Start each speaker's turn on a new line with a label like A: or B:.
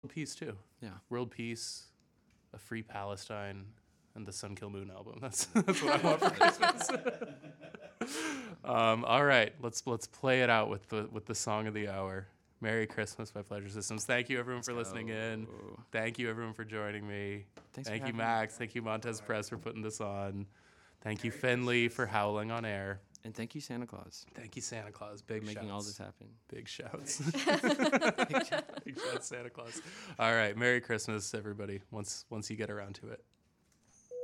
A: peace too.
B: Yeah.
A: World peace, a free Palestine, and the Sun Kill Moon album. That's what I want for Christmas. All right, let's play it out with the song of the hour. Merry Christmas by Pleasure Systems. Thank you everyone for listening in. Thank you everyone for joining me. Thank you Max. Thank you Montez Press for putting this on. Thank you Finley for howling on air.
B: And thank you, Santa Claus.
A: Thank you, Santa Claus. Big
B: making
A: shouts.
B: all this happen.
A: Big shouts. Big shouts, Santa Claus. All right, Merry Christmas, everybody. Once you get around to it.